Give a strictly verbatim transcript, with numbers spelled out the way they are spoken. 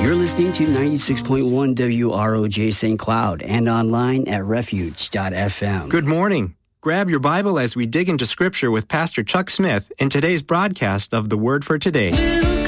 You're listening to ninety-six point one W R O J Saint Cloud and online at refuge dot f m. Good morning. Grab your Bible as we dig into Scripture with Pastor Chuck Smith in today's broadcast of The Word for Today.